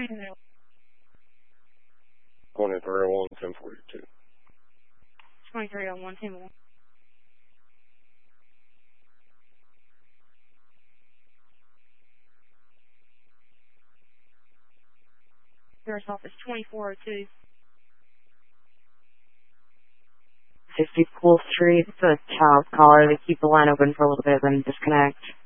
2301 1042. 2301 1042. Sheriff's Office 2402. 50 School Street. It's a child caller. They keep the line open for a little bit, then disconnect.